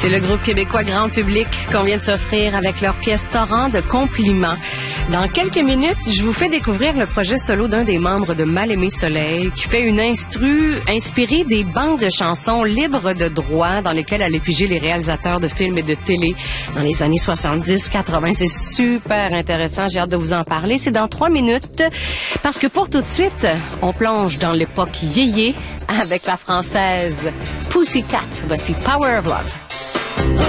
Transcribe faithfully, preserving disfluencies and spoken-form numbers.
C'est le groupe québécois Grand Public qu'on vient de s'offrir avec leur pièce Torrent de compliments. Dans quelques minutes, je vous fais découvrir le projet solo d'un des membres de Mal-Aimé Soleil qui fait une instru inspirée des banques de chansons libres de droit dans lesquelles allaient piger les réalisateurs de films et de télé dans les années soixante-dix quatre-vingts. C'est super intéressant, j'ai hâte de vous en parler. C'est dans trois minutes parce que pour tout de suite, on plonge dans l'époque yéyé avec la française Pussycat. Voici Power of Love.